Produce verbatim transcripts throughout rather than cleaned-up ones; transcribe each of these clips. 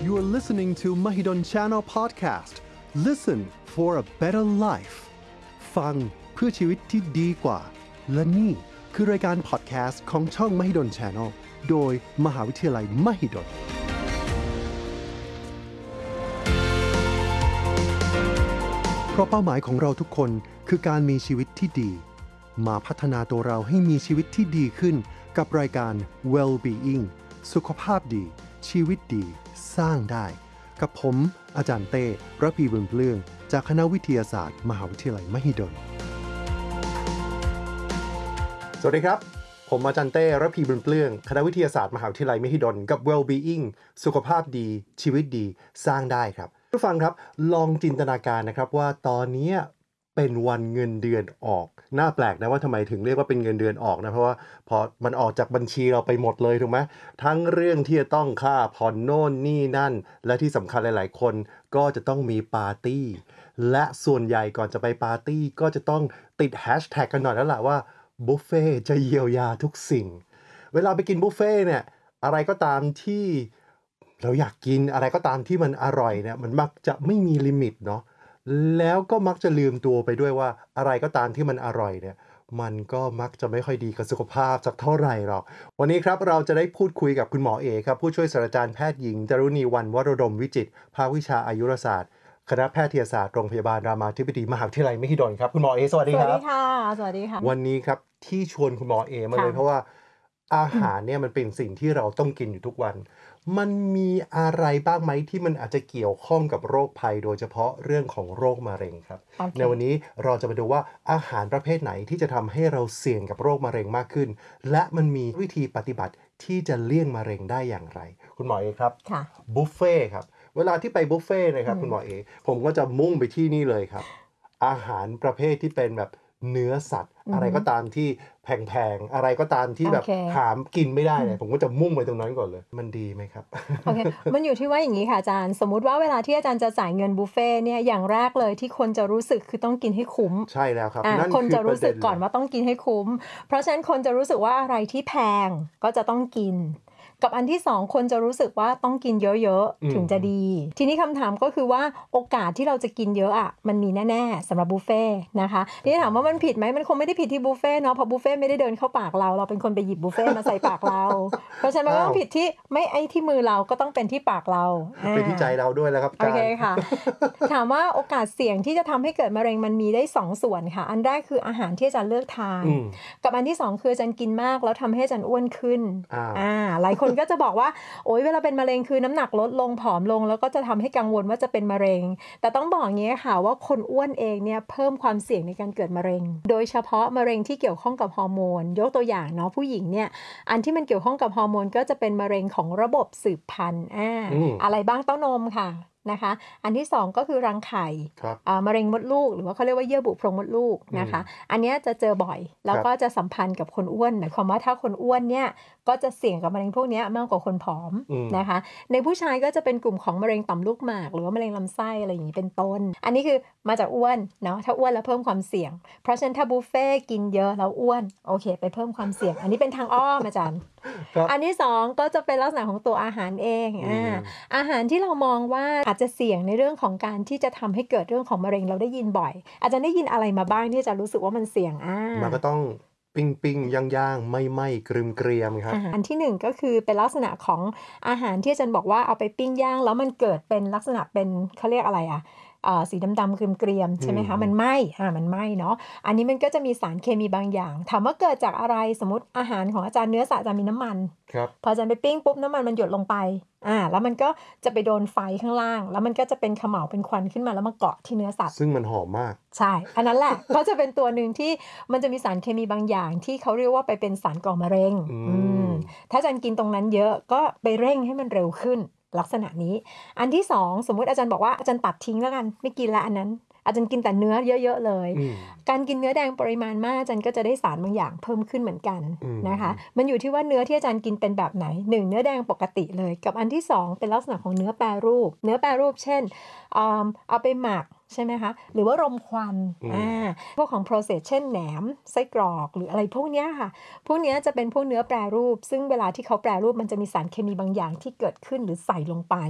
You are listening to Mahidol Channel Podcast. Listen for a better life. ฟังเพื่อชีวิตที่ดีกว่าและนี่คือรายการ podcast ของช่อง Mahidol Channel โดยมหาวิทยาลัย Mahidolเพราะเป้าหมายของเราทุกคนคือการมีชีวิตที่ดีมาพัฒนาตัวเราให้มีชีวิตที่ดีขึ้นกับรายการ Well-being สุขภาพดีชีวิตดีสร้างได้กับผมอาจารย์เต้ระพีบุญเปลื้องจากคณะวิทยาศาสตร์มหาวิทยาลัยมหิดลสวัสดีครับผมอาจารย์เต้ระพีบุญเปลื้องคณะวิทยาศาสตร์มหาวิทยาลัยมหิดลกับ Well-being สุขภาพดีชีวิตดีสร้างได้ครับผู้ฟังครับลองจินตนาการนะครับว่าตอนนี้เป็นวันเงินเดือนออกน่าแปลกนะว่าทำไมถึงเรียกว่าเป็นเงินเดือนออกนะเพราะว่าพอมันออกจากบัญชีเราไปหมดเลยถูกไหมทั้งเรื่องที่จะต้องค่าผ่อนโน่นนี่นั่นและที่สำคัญหลายๆคนก็จะต้องมีปาร์ตี้และส่วนใหญ่ก่อนจะไปปาร์ตี้ก็จะต้องติดแฮชแท็กกันหน่อยแล้วล่ะว่าบุฟเฟ่จะเยียวยาทุกสิ่งเวลาไปกินบุฟเฟ่เนี่ยอะไรก็ตามที่เราอยากกินอะไรก็ตามที่มันอร่อยเนี่ยมันมักจะไม่มีลิมิตเนาะแล้วก็มักจะลืมตัวไปด้วยว่าอะไรก็ตามที่มันอร่อยเนี่ยมันก็มักจะไม่ค่อยดีกับสุขภาพสักเท่าไหร่หรอกวันนี้ครับเราจะได้พูดคุยกับคุณหมอเอครับผู้ช่วยศาสตราจารย์แพทย์หญิงจารุณีวรรณวโรดมวิจิตรภาควิชาอายุรศาสตร์คณะแพทยศาสตร์โรงพยาบาลรามาธิบดีมหาวิทยาลัยมหิดลครับคุณหมอเอสวัสดีครับสวัสดีค่ะสวัสดีค่ะวันนี้ครับที่ชวนคุณหมอเอมาเลยเพราะว่าอาหารเนี่ยมันเป็นสิ่งที่เราต้องกินอยู่ทุกวันมันมีอะไรบ้างไหมที่มันอาจจะเกี่ยวข้องกับโรคภัยโดยเฉพาะเรื่องของโรคมะเร็งครับ okay. ในวันนี้เราจะมาดูว่าอาหารประเภทไหนที่จะทำให้เราเสี่ยงกับโรคมะเร็งมากขึ้นและมันมีวิธีปฏิบัติที่จะเลี่ยงมะเร็งได้อย่างไรคุณหมอเอครับบุฟเฟ่ครับเวลาที่ไปบุฟเฟ่นะครับคุณหมอเอผมก็จะมุ่งไปที่นี่เลยครับอาหารประเภทที่เป็นแบบเนื้อสัตว์ mm-hmm. อะไรก็ตามที่แพงๆอะไรก็ตามที่ okay. แบบหามกินไม่ได้เนี่ย mm-hmm. ผมก็จะมุ่งไปตรงนั้นก่อนเลยมันดีไหมครับโอเค มันอยู่ที่ว่าอย่างนี้ค่ะอาจารย์สมมุติว่าเวลาที่อาจารย์จะจ่ายเงินบุฟเฟ่เนี่ยอย่างแรกเลยที่คนจะรู้สึกคือต้องกินให้คุ้มใช่แล้วครับนั่นคนจะรู้สึกก่อนว่าต้องกินให้คุ้มเพราะฉะนั้นคนจะรู้สึกว่าอะไรที่แพงก็จะต้องกินกับอันที่สองคนจะรู้สึกว่าต้องกินเยอะๆถึงจะดีทีนี้คำถามก็คือว่าโอกาสที่เราจะกินเยอะอ่ะมันมีแน่ๆสำหรับบุฟเฟ่นะคะทีนี้ถามว่ามันผิดไหมมันคงไม่ได้ผิดที่บุฟเฟ่เนาะเพราะบุฟเฟ่ไม่ได้เดินเข้าปากเราเราเป็นคนไปหยิบบุฟเฟ่มาใส่ปากเราเพราะฉะนั้นมันต้องผิดที่ไม่ไอ้ที่มือเราก็ต้องเป็นที่ปากเราเป็นที่ใจเราด้วยแล้วครับโอเคค่ะถามว่าโอกาสเสี่ยงที่จะทำให้เกิดมะเร็งมันมีได้สองส่วนค่ะอันแรกคืออาหารที่อาจารย์เลือกทานกับอันที่สองคืออาจารย์กินมากแล้วทำให้อาจารย์อ้วนขึ้นอ่าหลายคนก็จะบอกว่าโอ๊ยเวลาเป็นมะเร็งคือน้ำหนักลดลงผอมลงแล้วก็จะทำให้กังวลว่าจะเป็นมะเร็งแต่ต้องบอกอย่างนี้ค่ะว่าคนอ้วนเองเนี่ยเพิ่มความเสี่ยงในการเกิดมะเร็งโดยเฉพาะมะเร็งที่เกี่ยวข้องกับฮอร์โมนยกตัวอย่างเนาะผู้หญิงเนี่ยอันที่มันเกี่ยวข้องกับฮอร์โมนก็จะเป็นมะเร็งของระบบสืบพันธุ์อ่าอะไรบ้างเต้านมค่ะนะคะอันที่สองก็คือรังไข่มะเร็งมดลูกหรือว่าเขาเรียกว่าเยื่อบุโพรงมดลูกนะคะอันนี้จะเจอบ่อยแล้วก็จะสัมพันธ์กับคนอ้วนหมายความว่าถ้าคนอ้วนเนี่ยก็จะเสี่ยงกับมะเร็งพวกนี้มากกว่าคนผอมนะคะในผู้ชายก็จะเป็นกลุ่มของมะเร็งต่อมลูกหมากหรือว่ามะเร็งลำไส้อะไรอย่างนี้เป็นต้นอันนี้คือมาจากอ้วนเนาะถ้าอ้วนแล้วเพิ่มความเสี่ยงเพราะฉะนั้นถ้าบุฟเฟ่กินเยอะแล้วอ้วนโอเคไปเพิ่มความเสี่ยงอันนี้เป็นทางอ้อมอาจารย์อันที่สองก็จะเป็นลักษณะของตัวอาหารเองอ่าอาหารที่เรามองว่าอาจจะเสี่ยงในเรื่องของการที่จะทำให้เกิดเรื่องของมะเร็งเราได้ยินบ่อยอาจจะได้ยินอะไรมาบ้างที่จะรู้สึกว่ามันเสี่ยงอ่ามันก็ต้องปิ้งปิ้งย่างย่างไม่ไม่กรึมเกรียมครับอันที่หนึ่งก็คือเป็นลักษณะของอาหารที่อาจารย์บอกว่าเอาไปปิ้งย่างแล้วมันเกิดเป็นลักษณะเป็นเขาเรียกอะไรอ่ะสีดำๆเกรียมๆใช่ไหมคะมันไหม้อ่ามันไหม้เนาะอันนี้มันก็จะมีสารเคมีบางอย่างถามว่าเกิดจากอะไรสมมติอาหารของอาจารย์เนื้อสัตว์จะมีน้ำมันพออาจารย์ไปปิ้งปุ๊บน้ำมันมันหยดลงไปอ่าแล้วมันก็จะไปโดนไฟข้างล่างแล้วมันก็จะเป็นเขม่าเป็นควันขึ้นมาแล้วมาเกาะที่เนื้อสัตว์ซึ่งมันหอมมากใช่อันนั้นแหละ ก็จะเป็นตัวหนึ่งที่มันจะมีสารเคมีบางอย่างที่เขาเรียกว่าไปเป็นสารก่อมะเร็งอืมถ้าอาจารย์กินตรงนั้นเยอะก็ไปเร่งให้มันเร็วขึ้นลักษณะนี้อันที่สองสมมุติอาจารย์บอกว่าอาจารย์ตัดทิ้งแล้วกันไม่กินละอันนั้นอาจารย์กินแต่เนื้อเยอะๆเลยการกินเนื้อแดงปริมาณมากอาจารย์ก็จะได้สารบางอย่างเพิ่มขึ้นเหมือนกันนะคะมันอยู่ที่ว่าเนื้อที่อาจารย์กินเป็นแบบไหนหนึ่งเนื้อแดงปกติเลยกับอันที่สองเป็นลักษณะของเนื้อแปรรูปเนื้อแปรรูปเช่นเอาไปหมักใช่ไหมคะหรือว่ารมควันอ่าพวกของ process เช่นแหนมไส้กรอกหรืออะไรพวกนี้ค่ะพวกนี้จะเป็นพวกเนื้อแปรรูปซึ่งเวลาที่เขาแปรรูปมันจะมีสารเคมีบางอย่างที่เกิดขึ้นหรือใส่ลงไป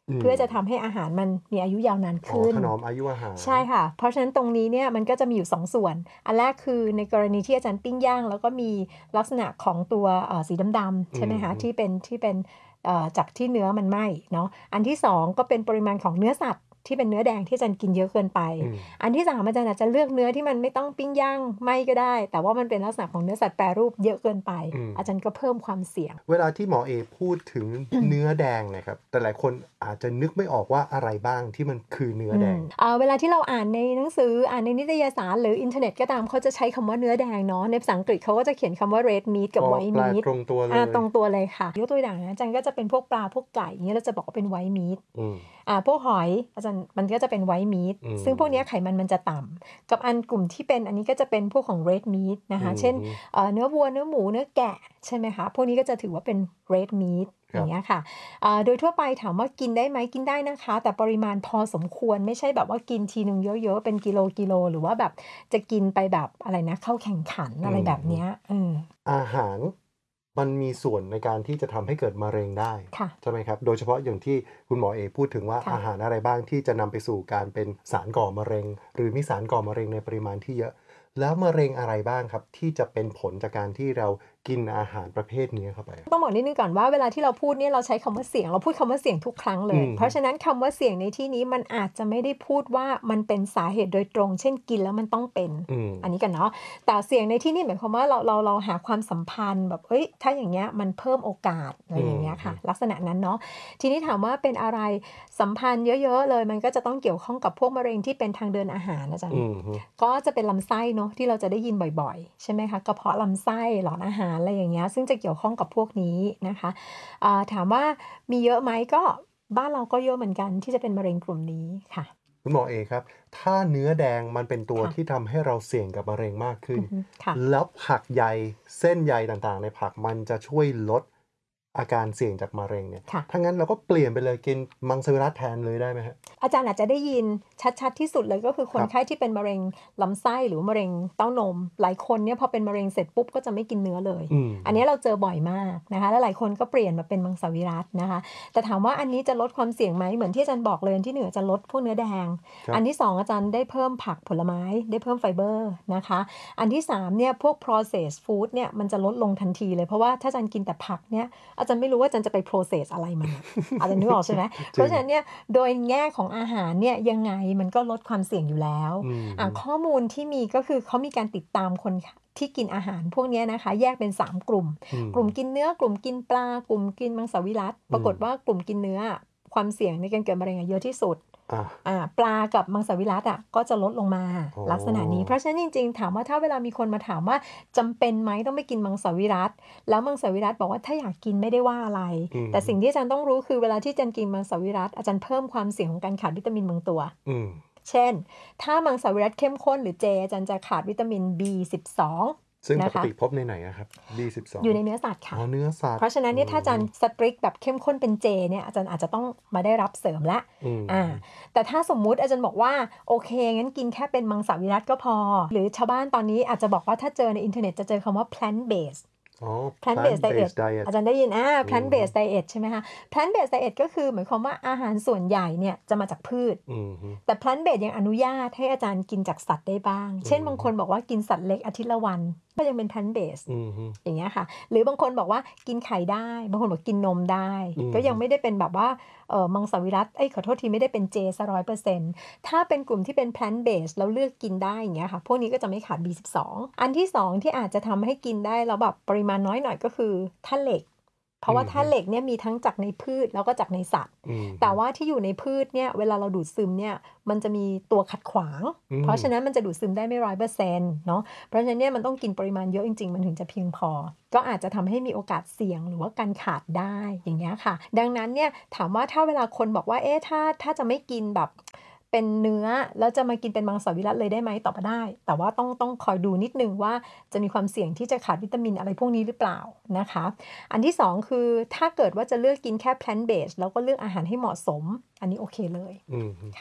เพื่อจะทำให้อาหารมันมีอายุยาวนานขึ้นถนอมอายุอาหารใช่ค่ะเพราะฉะนั้นตรงนี้เนี่ยมันก็จะมีอยู่สองส่วนอันแรกคือในกรณีที่อาจารย์ปิ้งย่างแล้วก็มีลักษณะของตัวสีดำๆใช่ไหมคะที่เป็นที่เป็นจากที่เนื้อมันไหม้เนาะอันที่สองก็เป็นปริมาณของเนื้อสัตว์ที่เป็นเนื้อแดงที่อาจารย์กินเยอะเกินไปอันที่สามอาจารย์อาจจะเลือกเนื้อที่มันไม่ต้องปิ้งย่างไหม้ก็ได้แต่ว่ามันเป็นลักษณะของเนื้อสัตว์แปรรูปเยอะเกินไปอาจารย์ก็เพิ่มความเสี่ยงเวลาที่หมอเอพูดถึง เนื้อแดงนะครับแต่หลายคนอาจจะนึกไม่ออกว่าอะไรบ้างที่มันคือเนื้อแดงเวลาที่เราอ่านในหนังสืออ่านในนิตยสารหรืออินเทอร์เน็ตก็ตามเขาจะใช้คำว่าเนื้อแดงเนาะในภาษาอังกฤษเขาก็จะเขียนคำว่า red meat กับ white meat ตรงตัวเลยตรงตัวเลยค่ะยกตัวอย่างนะอาจารย์ก็จะเป็นพวกปลาพวกไก่อย่างเงี้ยเราจะบอกว่าเป็น white meat อ่าพวกหอยอาจารย์มันก็จะเป็น white meat ซึ่งพวกนี้ไขมันมันจะต่ำกับอันกลุ่มที่เป็นอันนี้ก็จะเป็นพวกของ red meat นะคะเช่นเนื้อวัวเนื้อหมูเนื้อแกะใช่ไหมคะพวกนี้ก็จะถือว่าเป็น red meat อย่างเงี้ยค่ะโดยทั่วไปถามว่ากินได้ไหมกินได้นะคะแต่ปริมาณพอสมควรไม่ใช่แบบว่ากินทีนึงเยอะๆเป็นกิโลกิโลหรือว่าแบบจะกินไปแบบอะไรนะเข้าแข่งขันอะไรแบบเนี้ยอาหารมันมีส่วนในการที่จะทำให้เกิดมะเร็งได้ใช่ไหมครับโดยเฉพาะอย่างที่คุณหมอเอพูดถึงว่าอาหารอะไรบ้างที่จะนำไปสู่การเป็นสารก่อมะเร็งหรือมีสารก่อมะเร็งในปริมาณที่เยอะแล้วมะเร็งอะไรบ้างครับที่จะเป็นผลจากการที่เรากินอาหารประเภทนี้เข้าไปต้องบอกนิดนึงก่อนว่าเวลาที่เราพูดเนี่ยเราใช้คำว่าเสี่ยงเราพูดคำว่าเสี่ยงทุกครั้งเลยเพราะฉะนั้นคำว่าเสี่ยงในที่นี้มันอาจจะไม่ได้พูดว่ามันเป็นสาเหตุโดยตรงเช่นกินแล้วมันต้องเป็นอันนี้กันเนาะแต่เสี่ยงในที่นี้หมายความว่าเราเราเราหาความสัมพันธ์แบบเอ้ยถ้าอย่างเงี้ยมันเพิ่มโอกาสอะไรอย่างเงี้ยค่ะลักษณะนั้นเนาะทีนี้ถามว่าเป็นอะไรสัมพันธ์เยอะๆเลยมันก็จะต้องเกี่ยวข้องกับพวกมะเร็งที่เป็นทางเดินอาหารนะจ๊ะก็จะเป็นลำไส้เนาะที่เราจะได้ยินบ่อยๆใช่ไหมคะกระเพาะลำไส้หลอดอาหารอะไรอย่างเงี้ยซึ่งจะเกี่ยวข้องกับพวกนี้นะคะถามว่ามีเยอะไหมก็บ้านเราก็เยอะเหมือนกันที่จะเป็นมะเร็งกลุ่มนี้ค่ะคุณหมอเอครับถ้าเนื้อแดงมันเป็นตัวที่ทำให้เราเสี่ยงกับมะเร็งมากขึ้นแล้วผักใยเส้นใยต่างๆในผักมันจะช่วยลดอาการเสี่ยงจากมะเร็งเนี่ยถ้างั้นเราก็เปลี่ยนไปเลยกินมังสวิรัติแทนเลยได้ไหมฮะอาจารย์อาจจะได้ยินชัดๆที่สุดเลยก็คือคนไข้ที่เป็นมะเร็งลำไส้หรือมะเร็งเต้านมหลายคนเนี่ยพอเป็นมะเร็งเสร็จปุ๊บก็จะไม่กินเนื้อเลย อ, อันนี้เราเจอบ่อยมากนะคะแล้วหลายคนก็เปลี่ยนมาเป็นมังสวิรัตินะคะแต่ถามว่าอันนี้จะลดความเสี่ยงไหมเหมือนที่อาจารย์บอกเลยที่หนึ่งจะลดพวกเนื้อแดงอันที่สองอาจารย์ได้เพิ่มผักผลไม้ได้เพิ่มไฟเบอร์นะคะอันที่สามเนี่ยพวก processed food เนี่ยมันจะลดลงทันทีเลยเพราะว่าถ้าอาจารย์กินแต่ผักเนี่ยอาจารย์ไม่รู้ว่าอาจารย์จะไป process อะไรมันอาจารย์นึกออกใช่ไหมเพราะฉะนั้นเนี่ยโดยแง่ของอาหารเนี่ยยังไงมันก็ลดความเสี่ยงอยู่แล้วอ่ะข้อมูลที่มีก็คือเขามีการติดตามคนที่กินอาหารพวกนี้นะคะแยกเป็นสามกลุ่มกลุ่มกินเนื้อกลุ่มกินปลากลุ่มกินมังสวิรัติปรากฏว่ากลุ่มกินเนื้อความเสี่ยงในการเกิดมะเร็งเยอะที่สุดอ่าปลากับมังสวิรัติอ่ะก็จะลดลงมาลักษณะนี้เพราะฉะนั้นจริงๆถามว่าถ้าเวลามีคนมาถามว่าจำเป็นไหมต้องไปกินมังสวิรัติแล้วมังสวิรัติบอกว่าถ้าอยากกินไม่ได้ว่าอะไรแต่สิ่งที่อาจารย์ต้องรู้คือเวลาที่อาจารย์กินมังสวิรัติอาจารย์เพิ่มความเสี่ยงของการขาดวิตามินบางตัวเช่นถ้ามังสวิรัติเข้มข้นหรือเจอาจารย์จะขาดวิตามิน บี สิบสองซึ่งปกติพบในไหนครับ บี สิบสองอยู่ในเนื้อสัตว์ค่ะอ๋อเนื้อสัตว์เพราะฉะนั้นเนี่ยถ้าอาจารย์สตริกแบบเข้มข้นเป็นเจเนี่ยอาจารย์อาจจะต้องมาได้รับเสริมละอ่าแต่ถ้าสมมุติอาจารย์บอกว่าโอเคงั้นกินแค่เป็นมังสวิรัติก็พอหรือชาวบ้านตอนนี้อาจจะบอกว่าถ้าเจอในอินเทอร์เน็ตจะเจอคำว่า plant based plant based diet อาจารย์ได้ยินอ่า plant based diet ใช่ไหมคะ plant based diet ก็คือหมายความว่าอาหารส่วนใหญ่เนี่ยจะมาจากพืชแต่ plant based ยังอนุญาตให้อาจารย์กินจากสัตว์ได้บ้างเช่นบางคนบอกว่ากินสัตว์เล็กอาทิตย์ละวันก็ยังเป็น plant based อย่างเงี้ยค่ะหรือบางคนบอกว่ากินไข่ได้บางคนบอกกินนมได้ก็ยังไม่ได้เป็นแบบว่าเอ่อมังสวิรัติเอ้ยขอโทษทีไม่ได้เป็นเจซะ ร้อยเปอร์เซ็นต์ ถ้าเป็นกลุ่มที่เป็น plant based แล้วเลือกกินได้อย่างเงี้ยค่ะพวกนี้ก็จะไม่ขาด บี สิบสอง อันที่สองที่อาจจะทำให้กินได้แล้วแบบปริมาณน้อยหน่อยก็คือธาตุเหล็กเพราะว่าธาตุเหล็กเนี่ยมีทั้งจากในพืชแล้วก็จากในสัตว์แต่ว่าที่อยู่ในพืชเนี่ยเวลาเราดูดซึมเนี่ยมันจะมีตัวขัดขวางเพราะฉะนั้นมันจะดูดซึมได้ไม่ร้อยเปอร์เซ็นต์เนาะเพราะฉะนั้นเนี่ยมันต้องกินปริมาณเยอะจริงๆมันถึงจะเพียงพอก็อาจจะทำให้มีโอกาสเสี่ยงหรือว่าการขาดได้อย่างเงี้ยค่ะดังนั้นเนี่ยถามว่าถ้าเวลาคนบอกว่าเอ๊ะถ้าถ้าจะไม่กินแบบเป็นเนื้อแล้วจะมากินเป็นมังสวิรัติเลยได้ไหมตอบมาได้แต่ว่าต้องต้องคอยดูนิดนึงว่าจะมีความเสี่ยงที่จะขาดวิตามินอะไรพวกนี้หรือเปล่านะคะอันที่สองคือถ้าเกิดว่าจะเลือกกินแค่ plant based แล้วก็เลือกอาหารให้เหมาะสมอันนี้โอเคเลยค่ะ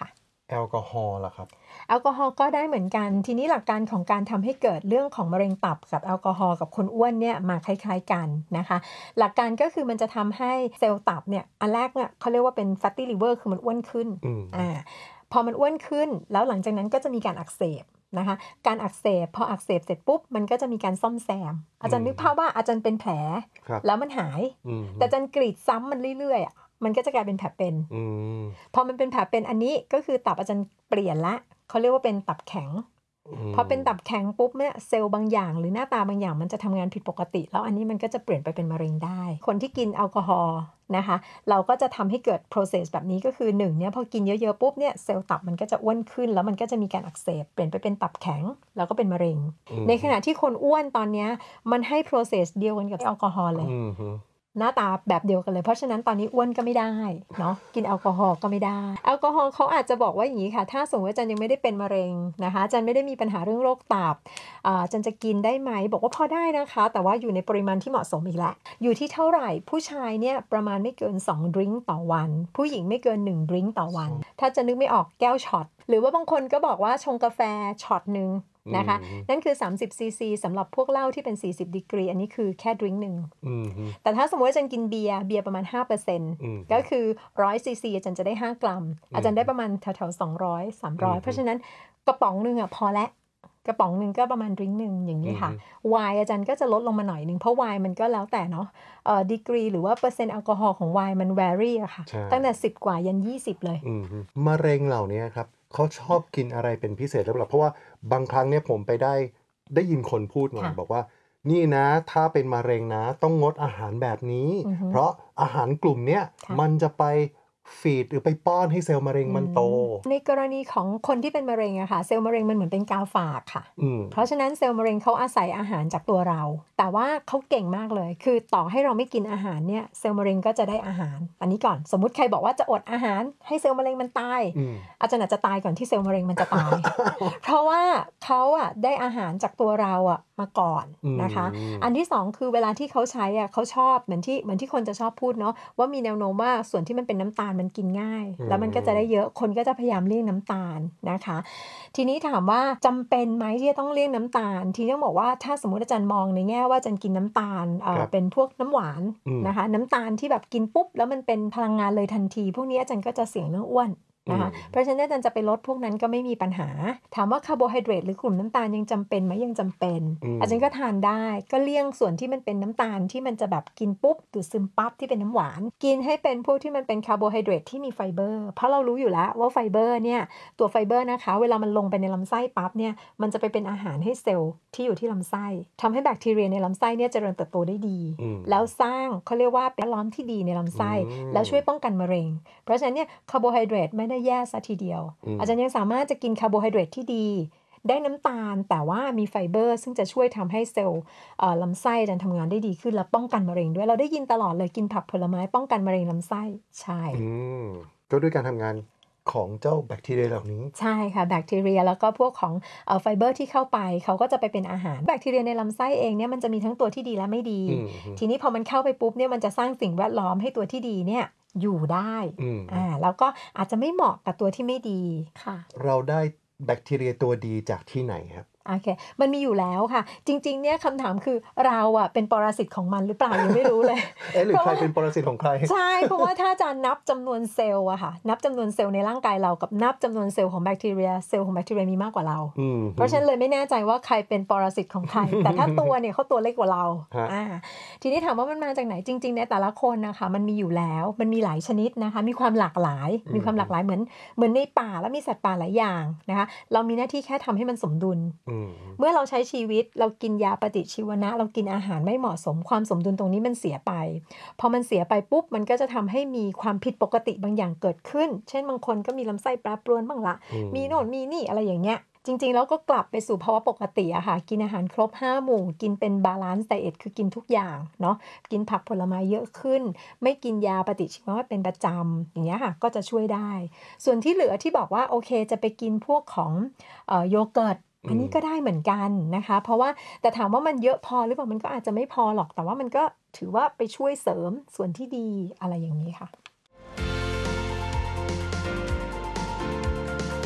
แอลกอฮอล์ล่ะครับแอลกอฮอล์ก็ได้เหมือนกันทีนี้หลักการของการทำให้เกิดเรื่องของมะเร็งตับกับแอลกอฮอล์กับคนอ้วนเนี่ยมาคล้ายๆกันนะคะหลักการก็คือมันจะทำให้เซลล์ตับเนี่ยอันแรกเนี่ยเขาเรียกว่าเป็น fatty liver คือมันอ้วนขึ้นอ่าพอมันอ้วนขึ้นแล้วหลังจากนั้นก็จะมีการอักเสบนะคะการอักเสบพออักเสบเสร็จปุ๊บมันก็จะมีการซ่อมแซมอาจารย์นึกภาพว่าอาจารย์เป็นแผลแล้วมันหายแต่อาจารย์กรีดซ้ำมันเรื่อยๆอ่ะมันก็จะกลายเป็นแผลเป็นพอมันเป็นแผลเป็นอันนี้ก็คือตับอาจารย์เปลี่ยนละเขาเรียกว่าเป็นตับแข็งพอเป็นตับแข็งปุ๊บเนี่ยเซลล์บางอย่างหรือหน้าตาบางอย่างมันจะทำงานผิดปกติแล้วอันนี้มันก็จะเปลี่ยนไปเป็นมะเร็งได้คนที่กินแอลกอฮอล์นะคะเราก็จะทำให้เกิด process แบบนี้ก็คือหนึ่งเนี่ยพอกินเยอะๆปุ๊บเนี่ยเซลล์ตับมันก็จะอ้วนขึ้นแล้วมันก็จะมีการอักเสบเปลี่ยนไปเป็นตับแข็งแล้วก็เป็นมะเร็งในขณะที่คนอ้วนตอนนี้มันให้ process เดียวกันกับแอลกอฮอล์เลยหน้าตาแบบเดียวกันเลยเพราะฉะนั้นตอนนี้อ้วนก็ไม่ได้เนาะกินแอลกอฮอล์ก็ไม่ได้แอลกอฮอล์เขาอาจจะบอกว่าอย่างนี้ค่ะถ้าสมมติว่าอาจารย์ยังไม่ได้เป็นมะเร็งนะคะอาจารย์ไม่ได้มีปัญหาเรื่องโรคตับอาจารย์จะกินได้ไหมบอกว่าพอได้นะคะแต่ว่าอยู่ในปริมาณที่เหมาะสมอีกแหละอยู่ที่เท่าไหร่ผู้ชายเนี่ยประมาณไม่เกินสองดริงก์ต่อวันผู้หญิงไม่เกินหนึ่งดริงก์ต่อวันถ้าจะนึกไม่ออกแก้วช็อตหรือว่าบางคนก็บอกว่าชงกาแฟช็อตนึงนะคะนั่นคือสามสิบซีซีสำหรับพวกเหล้าที่เป็นสี่สิบดีกรีอันนี้คือแค่ดริงก์หนึ่งแต่ถ้าสมมติว่าอาจารย์กินเบียร์เบียร์ประมาณ ห้าเปอร์เซ็นต์ ก็คือหนึ่งร้อยซีซีอาจารย์จะได้ห้ากรัมอาจารย์ได้ประมาณแถวๆสองร้อย สามร้อยเพราะฉะนั้นกระป๋องนึงอ่ะพอแล้วกระป๋องนึงก็ประมาณดริงก์นึงอย่างนี้ค่ะไวน์อาจารย์ก็จะลดลงมาหน่อยนึงเพราะไวน์มันก็แล้วแต่เนาะเอ่อดีกรีหรือว่าเปอร์เซ็นต์แอลกอฮอล์ของไวน์มันแวรี่อะค่ะตั้งแต่สิบกว่ายันยี่สิบเลยมะเร็งเหล่านี้ครับเขาชอบกินอะไรเป็นพิเศษหรือเปล่าเพราะว่าบางครั้งเนี่ยผมไปได้ได้ยินคนพูดมาบอกว่านี่นะถ้าเป็นมะเร็งนะต้องงดอาหารแบบนี้เพราะอาหารกลุ่มเนี้ยมันจะไปฟีดหรือไปป้อนให้เซลล์มะเร็งมันโตในกรณีของคนที่เป็นมะเร็งอะค่ะเซลล์มะเร็งมันเหมือนเป็นกาวฝากค่ะเพราะฉะนั้นเซลล์มะเร็งเขาอาศัยอาหารจากตัวเราแต่ว่าเขาเก่งมากเลยคือต่อให้เราไม่กินอาหารเนี่ยเซลล์มะเร็งก็จะได้อาหารอันนี้ก่อนสมมุติใครบอกว่าจะอดอาหารให้เซลล์มะเร็งมันตายอาจารย์อาจจะตายก่อนที่เซลล์มะเร็งมันจะตาย เพราะว่าเขาอะได้อาหารจากตัวเราอะมาก่อนนะคะอันที่สองคือเวลาที่เขาใช้อะเขาชอบเหมือนที่เหมือนที่คนจะชอบพูดเนาะว่ามีแนวโน้มว่าส่วนที่มันเป็นน้ำตาลมันกินง่ายแล้วมันก็จะได้เยอะคนก็จะพยายามเลี่ยงน้ำตาลนะคะทีนี้ถามว่าจำเป็นไหมที่จะต้องเลี่ยงน้ำตาลทีนี้ต้องบอกว่าถ้าสมมติอาจารย์มองในแง่ว่าอาจารย์กินน้ำตาลเอ่อเป็นพวกน้ำหวานนะคะน้ำตาลที่แบบกินปุ๊บแล้วมันเป็นพลังงานเลยทันทีพวกนี้อาจารย์ก็จะเสี่ยงเรื่องอ้วนนะคะเพราะฉะนั้นอาจารย์จะไปลดพวกนั้นก็ไม่มีปัญหาถามว่าคาร์โบไฮเดรตหรือกลุ่มน้ำตาลยังจำเป็นไหมยังจำเป็นอาจารย์ก็ทานได้ก็เลี่ยงส่วนที่มันเป็นน้ำตาลที่มันจะแบบกินปุ๊บดูดซึมปั๊บที่เป็นน้ำหวานกินให้เป็นพวกที่มันเป็นคาร์โบไฮเดรตที่มีไฟเบอร์เพราะเรารู้อยู่แล้วว่าไฟเบอร์เนี่ยตัวไฟเบอร์นะคะเวลามันลงไปในลำไส้ปั๊บเนี่ยมันจะไปเป็นอาหารให้เซลล์ที่อยู่ที่ลำไส้ทำให้แบคทีเรียในลำไส้เนี่ยเจริญเติบโตได้ดีแล้วสร้างเขาเรียกว่าเป็นแวดล้อมที่ดีในลำไส้แล้วช่วยป้องกันมะเร็งเพราะฉะนั้นเนี่ยคาร์โบไฮเดรตไม่ได้แย่ซะทีเดียวอาจารย์ยังสามารถจะกินคาร์โบไฮเดรตที่ดีได้น้ำตาลแต่ว่ามีไฟเบอร์ซึ่งจะช่วยทำให้เซลล์ลำไส้อาจารย์ทำงานได้ดีขึ้นและป้องกันมะเร็งด้วยเราได้ยินตลอดเลยกินผักผลไม้ป้องกันมะเร็งลำไส้ใช่ก็ด้วยการทำงานของเจ้าแบคทีเรียเหล่านี้ใช่ค่ะแบคทีเรียแล้วก็พวกของไฟเบอร์ที่เข้าไปเขาก็จะไปเป็นอาหารแบคทีเรียในลำไส้เองเนี่ยมันจะมีทั้งตัวที่ดีและไม่ดีทีนี้พอมันเข้าไปปุ๊บเนี่ยมันจะสร้างสิ่งแวดล้อมให้ตัวที่ดีเนี่ยอยู่ได้อ่าแล้วก็อาจจะไม่เหมาะกับตัวที่ไม่ดีค่ะเราได้แบคทีเรียตัวดีจากที่ไหนครับโอเคมันมีอยู่แล้วค่ะจริงๆเนี่ยคำถามคือเราอะเป็นปรสิตของมันหรือเปล่ายังไม่รู้เลยเอ๊ะหรือใครเป็นปรสิตของใครใช่เพราะว่าถ้าอาจารย์นับจำนวนเซลล์อะค่ะนับจำนวนเซลล์ในร่างกายเรากับนับจำนวนเซลล์ของแบคทีเรียเซลล์ของแบคทีเรียมีมากกว่าเราเพราะฉะนั้นเลยไม่แน่ใจว่าใครเป็นปรสิตของใคร แต่ถ้าตัวเนี่ยเขาตัวเล็กกว่าเราอ่าทีนี้ถามว่ามันมาจากไหนจริงๆในแต่ละคนนะคะมันมีอยู่แล้วมันมีหลายชนิดนะคะมีความหลากหลายมีความหลากหลายเหมือนเหมือนในป่าแล้วมีสัตว์ป่าหลายอย่างนะคะเรามีหน้าที่แค่ทำให้มันสมดุลเมื่อเราใช้ชีวิตเรากินยาปฏิชีวนะเรากินอาหารไม่เหมาะสมความสมดุลตรงนี้มันเสียไปพอมันเสียไปปุ๊บมันก็จะทำให้มีความผิดปกติบางอย่างเกิดขึ้นเช่นบางคนก็มีลำไส้แปรปรวนบ้างละมีโน่นมีนี่อะไรอย่างเงี้ยจริงๆแล้วก็กลับไปสู่ภาวะปกติอะค่ะกินอาหารครบห้าหมู่กินเป็นบาลานซ์ไดเอทคือกินทุกอย่างเนาะกินผักผลไม้เยอะขึ้นไม่กินยาปฏิชีวนะเป็นประจำอย่างเงี้ยค่ะก็จะช่วยได้ส่วนที่เหลือที่บอกว่าโอเคจะไปกินพวกของเอ่อโยเกิร์ตอันนี้ก็ได้เหมือนกันนะคะเพราะว่าแต่ถามว่ามันเยอะพอหรือเปล่ามันก็อาจจะไม่พอหรอกแต่ว่ามันก็ถือว่าไปช่วยเสริมส่วนที่ดีอะไรอย่างนี้ค่ะ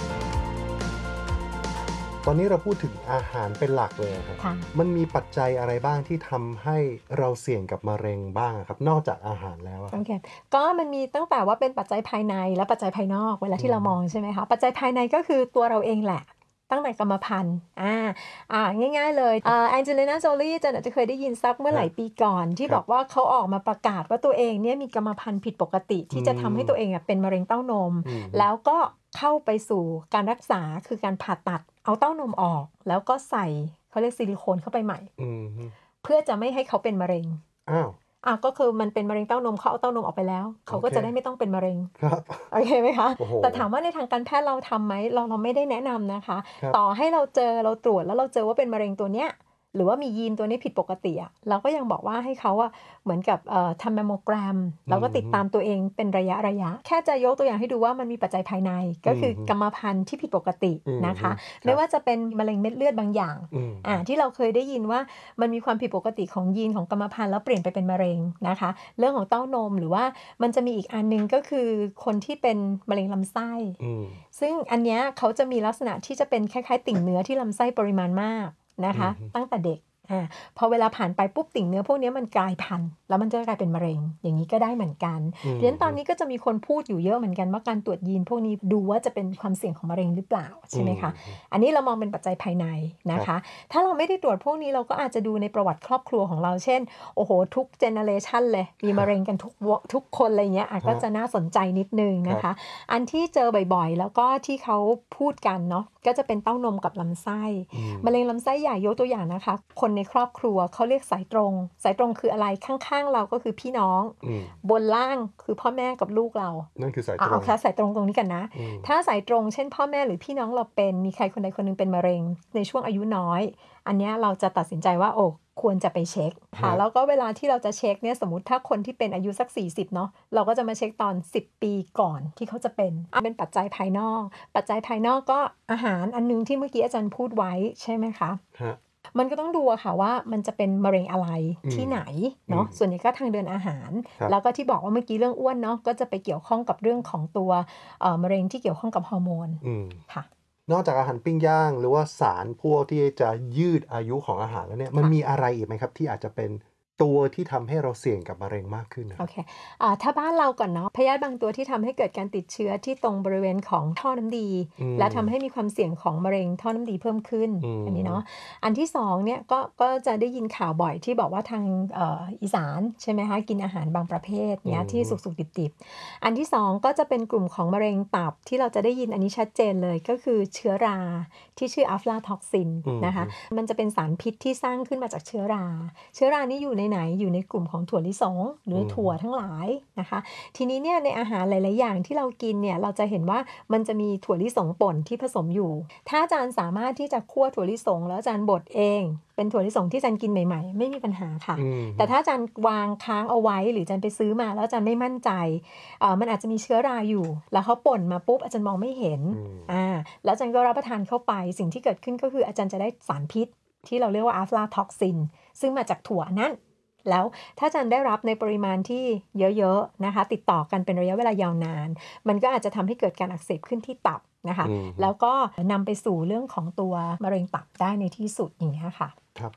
อนนี้เราพูดถึงอาหารเป็นหลักเลยครับมันมีปัจจัยอะไรบ้างที่ทำให้เราเสี่ยงกับมะเร็งบ้างครับนอกจากอาหารแล้วโอเคก็มันมีตั้งแต่ว่าเป็นปัจจัยภายในและปัจจัยภายนอกเวลาที่เรามองใช่ไหมคะปัจจัยภายในก็คือตัวเราเองแหละตั้งแต่กรรมพันธุ์อ่าอ่าง่ายๆเลยอ่าแองเจลิน่าโจลี่จะอาจจะเคยได้ยินซักเมื่อหลายปีก่อนที่บอกว่าเขาออกมาประกาศว่าตัวเองเนี่ยมีกรรมพันธุ์ผิดปกติที่จะทำให้ตัวเองเป็นมะเร็งเต้านมแล้วก็เข้าไปสู่การรักษาคือการผ่าตัดเอาเต้านมออกแล้วก็ใส่เขาเรียกซิลิโคนเข้าไปใหม่เพื่อจะไม่ให้เขาเป็นมะเร็งอ้าวอ่ะก็คือมันเป็นมะเร็งเต้านมเขาเอาเต้านมออกไปแล้วเขาก็จะได้ไม่ต้องเป็นมะเร็งครับโอเคไหมคะแต่ถามว่าในทางการแพทย์เราทำไหมเราเราไม่ได้แนะนำนะคะต่อให้เราเจอเราตรวจแล้วเราเจอว่าเป็นมะเร็งตัวเนี้ยหรือว่ามียีนตัวนี้ผิดปกติอ่ะเราก็ยังบอกว่าให้เขาอ่ะเหมือนกับเอ่อทำแมมโมแกรมแล้วก็ติดตามตัวเองเป็นระยะระยะแค่จะยกตัวอย่างให้ดูว่ามันมีปัจจัยภายในก็คือกรรมพันธุ์ที่ผิดปกตินะคะไม่ว่าจะเป็นมะเร็งเม็ดเลือดบางอย่างอ่าที่เราเคยได้ยินว่ามันมีความผิดปกติของยีนของกรรมพันธุ์แล้วเปลี่ยนไปเป็นมะเร็งนะคะเรื่องของเต้านมหรือว่ามันจะมีอีกอันนึงก็คือคนที่เป็นมะเร็งลำไส้ซึ่งอันเนี้ยเขาจะมีลักษณะที่จะเป็นคล้ายๆติ่งเนื้อที่ลำไส้ปริมาณมากนะคะตั้งแต่เด็กอ่าพอเวลาผ่านไปปุ๊บติ่งเนื้อพวกนี้มันกลายพันธุ์แล้วมันจะกลายเป็นมะเร็งอย่างนี้ก็ได้เหมือนกันเพราะฉะนั้นตอนนี้ก็จะมีคนพูดอยู่เยอะเหมือนกันว่าการตรวจยีนพวกนี้ดูว่าจะเป็นความเสี่ยงของมะเร็งหรือเปล่าใช่ไหมคะอันนี้เรามองเป็นปัจจัยภายในนะคะถ้าเราไม่ได้ตรวจพวกนี้เราก็อาจจะดูในประวัติครอบครัวของเราเช่นโอ้โหทุกเจเนอเรชันเลยมีมะเร็งกันทุกทุกคนอะไรเงี้ยก็จะน่าสนใจนิดนึงนะคะอันที่เจอบ่อยๆแล้วก็ที่เขาพูดกันเนาะก็จะเป็นเต้านมกับลำไส้มะเร็งลำไส้ใหญ่ยกตัวอย่างนะคะคนในครอบครัวเขาเรียกสายตรงสายตรงคืออะไรข้างๆเราก็คือพี่น้องบนล่างคือพ่อแม่กับลูกเรานั่นคือสายตรงเอาแค่สายตรงตรงนี้กันนะถ้าสายตรงเช่นพ่อแม่หรือพี่น้องเราเป็นมีใครคนใดคนหนึ่งเป็นมะเร็งในช่วงอายุน้อยอันนี้เราจะตัดสินใจว่าโอ้ควรจะไปเช็คค่ะแล้วก็เวลาที่เราจะเช็คเนี่ยสมมติถ้าคนที่เป็นอายุสักสี่สิบเนาะเราก็จะมาเช็คตอนสิบปีก่อนที่เขาจะเป็นเป็นปัจจัยภายนอกปัจจัยภายนอกก็อาหารอันนึงที่เมื่อกี้อาจารย์พูดไว้ใช่ไหมคะมันก็ต้องดูอะค่ะว่ามันจะเป็นมะเร็งอะไรที่ไหนเนาะส่วนใหญ่ก็ทางเดินอาหารแล้วก็ที่บอกว่าเมื่อกี้เรื่องอ้วนเนาะก็จะไปเกี่ยวข้องกับเรื่องของตัวมะเร็งที่เกี่ยวข้องกับฮอร์โมนค่ะนอกจากอาหารปิ้งย่างหรือว่าสารพวกที่จะยืดอายุของอาหารแล้วเนี่ยมันมีอะไรอีกไหมครับที่อาจจะเป็นตัวที่ทำให้เราเสี่ยงกับมะเร็งมากขึ้นโอเคอ่าถ้าบ้านเราก่อนเนาะพยาธิบางตัวที่ทำให้เกิดการติดเชื้อที่ตรงบริเวณของท่อน้ำดีและทำให้มีความเสี่ยงของมะเร็งท่อน้ำดีเพิ่มขึ้นอันนี้เนาะอันที่สองเนี่ยก็ก็จะได้ยินข่าวบ่อยที่บอกว่าทางเอ่ออีสานใช่ไหมคะกินอาหารบางประเภทเนี้ยที่สุกๆดิบๆอันที่สองก็จะเป็นกลุ่มของมะเร็งตับที่เราจะได้ยินอันนี้ชัดเจนเลยก็คือเชื้อราที่ชื่ออัฟลาท็อกซินนะคะมันจะเป็นสารพิษที่สร้างขึ้นมาจากเชื้อราเชื้อรานี่อยู่ในไหนอยู่ในกลุ่มของถั่วลิสงหรือถั่วทั้งหลายนะคะทีนี้เนี่ยในอาหารหลายๆอย่างที่เรากินเนี่ยเราจะเห็นว่ามันจะมีถั่วลิสงป่นที่ผสมอยู่ถ้าอาจารย์สามารถที่จะคั่วถั่วลิสงแล้วอาจารย์บดเองเป็นถั่วลิสงที่อาจารย์กินใหม่ๆไม่มีปัญหาค่ะแต่ถ้าอาจารย์วางค้างเอาไว้หรืออาจารย์ไปซื้อมาแล้วอาจารย์ไม่มั่นใจเอ่อมันอาจจะมีเชื้อราอยู่แล้วเขาป่นมาปุ๊บอาจารย์มองไม่เห็นอ่าแล้วอาจารย์ก็รับประทานเข้าไปสิ่งที่เกิดขึ้นก็คืออาจารย์จะได้สารพิษที่เราเรียกว่าอัฟลาท็อกซินซึ่งมาจากถั่วนั้นแล้วถ้าอาจารย์ได้รับในปริมาณที่เยอะๆนะคะติดต่อกันเป็นระยะเวลายาวนานมันก็อาจจะทำให้เกิดการอักเสบขึ้นที่ตับนะคะแล้วก็นำไปสู่เรื่องของตัวมะเร็งตับได้ในที่สุดอย่างนี้ค่ะครับ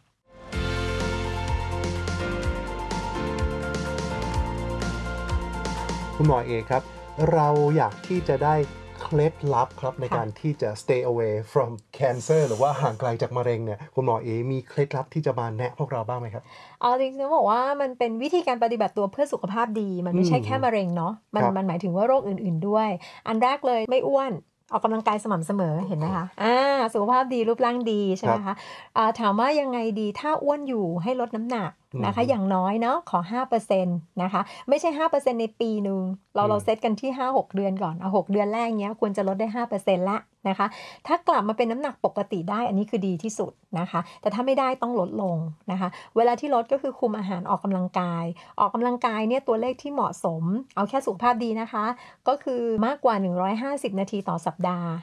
คุณหมอเอครับเราอยากที่จะได้เคล็ดลับครับในการที่จะ stay away from cancer หรือว่าห่างไกลจากมะเร็งเนี่ยคุณหมอเอมีเคล็ดลับที่จะมาแนะพวกเราบ้างไหมครับเอาจริงๆต้องบอกว่ามันเป็นวิธีการปฏิบัติตัวเพื่อสุขภาพดีมันไม่ใช่แค่มะเร็งเนาะมันมันหมายถึงว่าโรคอื่นๆด้วยอันแรกเลยไม่อ้วนออกกำลังกายสม่ำเสมอเห็นไหมคะอ่าสุขภาพดีรูปร่างดีใช่ไหมคะอ่าถามว่ายังไงดีถ้าอ้วนอยู่ให้ลดน้ำหนักนะคะอย่างน้อยเนาะขอ ห้าเปอร์เซ็นต์ นะคะไม่ใช่ ห้าเปอร์เซ็นต์ ในปีนึงเราเราเซตกันที่ ห้าหก เดือนก่อนเอาหกเดือนแรกเนี้ยควรจะลดได้ ห้าเปอร์เซ็นต์ ละนะคะถ้ากลับมาเป็นน้ำหนักปกติได้อันนี้คือดีที่สุดนะคะแต่ถ้าไม่ได้ต้องลดลงนะคะเวลาที่ลดก็คือคุมอาหารออกกำลังกายออกกำลังกายเนี่ยตัวเลขที่เหมาะสมเอาแค่สุขภาพดีนะคะก็คือมากกว่าหนึ่งร้อยห้าสิบนาทีต่อสัปดาห์